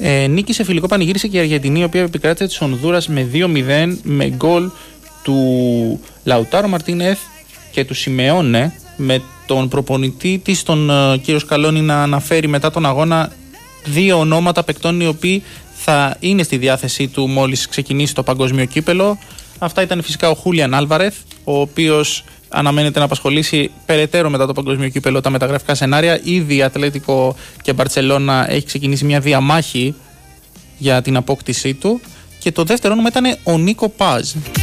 Νίκη σε φιλικό πανηγύρισε και η Αργεντινή, η οποία επικράτησε της Ονδούρας με 2-0 με γκολ του Λαουτάρο Μαρτίνεθ και του Σιμεώνε, με τον προπονητή της, τον κύριο Σκαλόνι, να αναφέρει μετά τον αγώνα δύο ονόματα παικτών οι οποίοι θα είναι στη διάθεσή του μόλις ξεκινήσει το παγκόσμιο κύπελο. Αυτά ήταν φυσικά ο Χούλιαν Άλβαρεθ, ο οποίος αναμένεται να απασχολήσει περαιτέρω μετά το παγκόσμιο κύπελο τα μεταγραφικά σενάρια. Ήδη η Ατλέτικο και Μπαρτσελώνα έχει ξεκινήσει μια διαμάχη για την απόκτησή του. Και το δεύτερο όνομα ήταν ο Νίκο Πάζ.